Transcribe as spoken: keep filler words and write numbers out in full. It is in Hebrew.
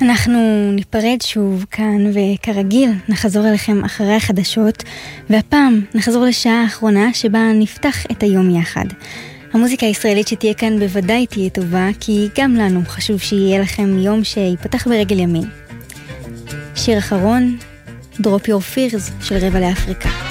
אנחנו ניפרד שוב כאן, וכרגיל נחזור אליכם אחרי החדשות, והפעם נחזור לשעה האחרונה שבה נפתח את היום יחד. המוזיקה הישראלית שתהיה כאן בוודאי תהיה טובה, כי גם לנו חשוב שיהיה לכם יום שיפתח ברגל ימין. שיר אחרון, Drop Your Fears של רבע לאפריקה.